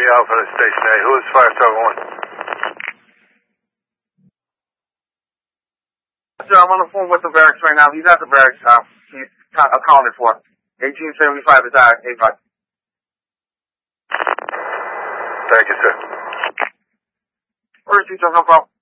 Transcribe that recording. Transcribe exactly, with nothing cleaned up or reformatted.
Alpha to Station A. Who is Firestar one? Sir, I'm on the phone with the barracks right now. He's at the barracks. Uh, he's accounted for. eighteen seventy-five is our A five. Thank you, sir. First, no problem.